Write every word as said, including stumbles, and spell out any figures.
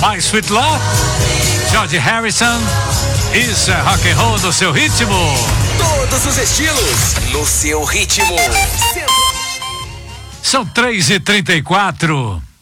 My Sweet Love, George Harrison. Isso é rock and roll no seu ritmo. Todos os estilos no seu ritmo. São três e trinta e quatro.